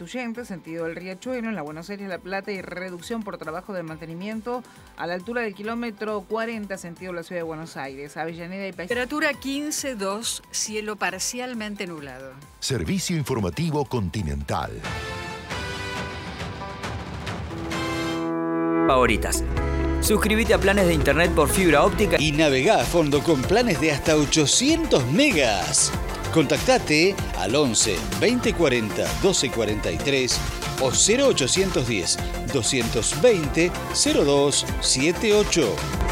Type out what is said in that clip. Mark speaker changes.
Speaker 1: Constituyentes, sentido del Riachuelo, en la Buenos Aires La Plata, y reducción por trabajo de mantenimiento a la altura del kilómetro 40, sentido de la Ciudad de Buenos Aires. Avellaneda y Paysandú.
Speaker 2: Temperatura 15,2, cielo parcialmente nublado.
Speaker 3: Servicio informativo Continental.
Speaker 4: Favoritas. Suscríbete a planes de internet por fibra óptica
Speaker 5: y navegá a fondo con planes de hasta 800 megas. Contactate al 11 2040 1243 o 0810 220 0278.